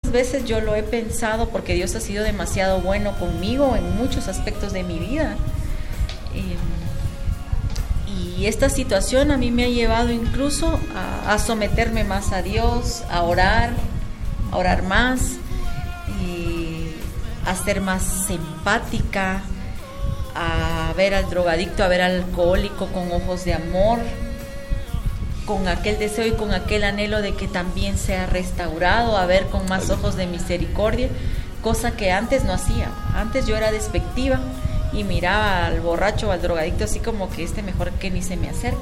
veces yo lo he pensado porque Dios ha sido demasiado bueno conmigo en muchos aspectos de mi vida. Y esta situación a mí me ha llevado incluso a someterme más a Dios, a orar más, a ser más empática, a ver al drogadicto, a ver al alcohólico con ojos de amor, con aquel deseo y con aquel anhelo de que también sea restaurado, a ver con más ojos de misericordia, cosa que antes no hacía. Antes yo era despectiva y miraba al borracho o al drogadicto así como que mejor que ni se me acerque.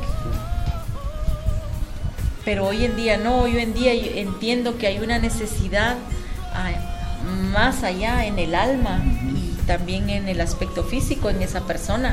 Pero hoy en día no, hoy en día entiendo que hay una necesidad más allá en el alma y también en el aspecto físico en esa persona.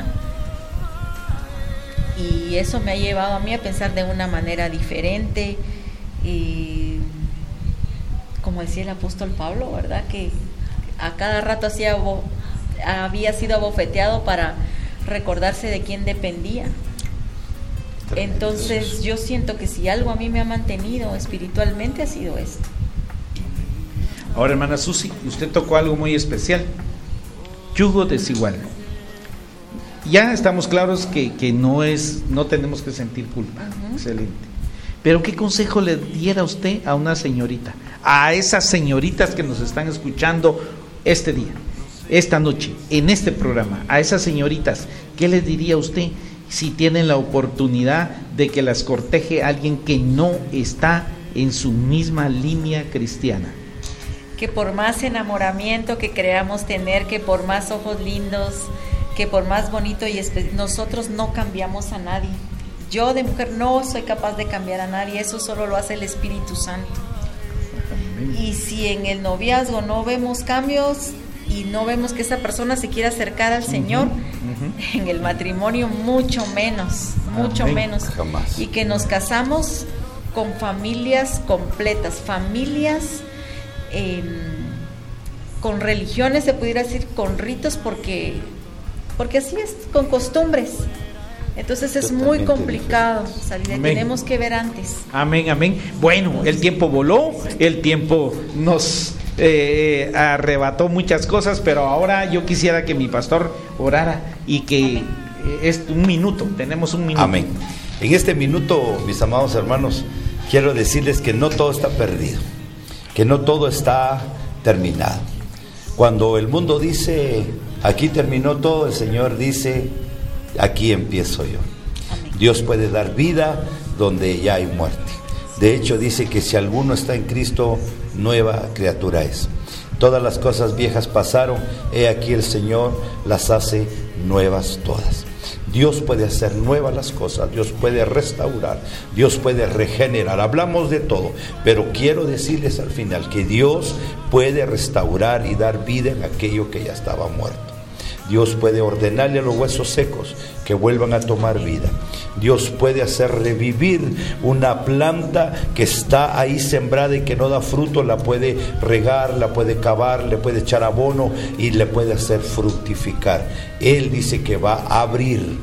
Y eso me ha llevado a mí a pensar de una manera diferente. Y como decía el apóstol Pablo, ¿verdad? Que a cada rato había sido abofeteado para recordarse de quién dependía. Entonces yo siento que si algo a mí me ha mantenido espiritualmente ha sido esto. Ahora, hermana Susi, usted tocó algo muy especial: yugo desigual. Ya estamos claros que no tenemos que sentir culpa. Excelente. Pero ¿qué consejo le diera usted a una señorita, a esas señoritas que nos están escuchando este día, esta noche, en este programa, a esas señoritas, qué les diría usted si tienen la oportunidad de que las corteje alguien que no está en su misma línea cristiana? Que por más enamoramiento que creamos tener, que por más ojos lindos, que por más bonito nosotros no cambiamos a nadie. Yo de mujer no soy capaz de cambiar a nadie, eso solo lo hace el Espíritu Santo. Y si en el noviazgo no vemos cambios y no vemos que esa persona se quiera acercar al Señor, en el matrimonio mucho menos. Jamás. Y que nos casamos con familias completas, familias con religiones, se pudiera decir, con ritos, porque así es, con costumbres. Entonces es muy complicado salir, tenemos que ver antes. Amén, amén. Bueno, el tiempo voló, el tiempo nos arrebató muchas cosas, pero ahora yo quisiera que mi pastor orara y que es un minuto, tenemos un minuto. Amén. En este minuto, mis amados hermanos, quiero decirles que no todo está perdido, que no todo está terminado. Cuando el mundo dice aquí terminó todo, el Señor dice aquí empiezo yo. Amén. Dios puede dar vida donde ya hay muerte. De hecho dice que si alguno está en Cristo, nueva criatura es. Todas las cosas viejas pasaron, he aquí el Señor las hace nuevas todas. Dios puede hacer nuevas las cosas, Dios puede restaurar, Dios puede regenerar. Hablamos de todo, pero quiero decirles al final que Dios puede restaurar y dar vida en aquello que ya estaba muerto. Dios puede ordenarle a los huesos secos que vuelvan a tomar vida. Dios puede hacer revivir una planta que está ahí sembrada y que no da fruto, la puede regar, la puede cavar, le puede echar abono y le puede hacer fructificar. Él dice que va a abrir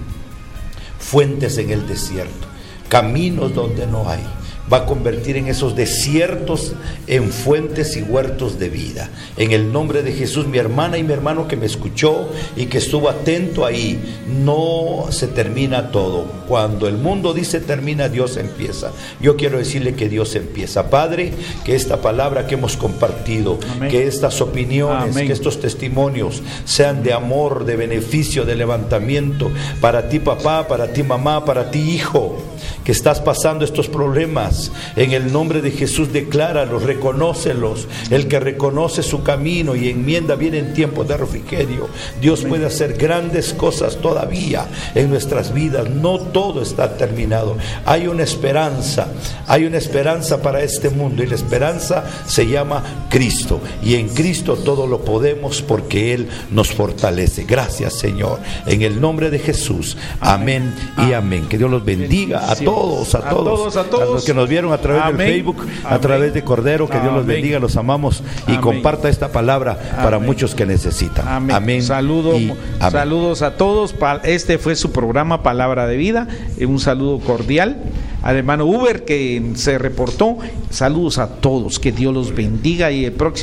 fuentes en el desierto, caminos donde no hay. Va a convertir en esos desiertos en fuentes y huertos de vida. En el nombre de Jesús, mi hermana y mi hermano que me escuchó y que estuvo atento ahí, no se termina todo. Cuando el mundo dice termina, Dios empieza. Yo quiero decirle que Dios empieza. Padre, que esta palabra que hemos compartido, amén, que estas opiniones, amén, que estos testimonios sean de amor, de beneficio, de levantamiento para ti, papá, para ti, mamá, para ti, hijo, que estás pasando estos problemas. En el nombre de Jesús, decláralos, reconócelos. El que reconoce su camino y enmienda viene en tiempos de refrigerio. Dios puede hacer grandes cosas todavía en nuestras vidas. No todo está terminado. Hay una esperanza para este mundo, y la esperanza se llama Cristo, y en Cristo todo lo podemos porque Él nos fortalece. Gracias, Señor, en el nombre de Jesús. Amén y amén. Que Dios los bendiga a todos, a los que nos vieron a través del Facebook, a través de Cordero. Que Dios los bendiga, los amamos, y comparta esta palabra para muchos que necesitan. Amén. Saludos a todos. Este fue su programa Palabra de Vida. Un saludo cordial al hermano Uber que se reportó. Saludos a todos, que Dios los bendiga, y el próximo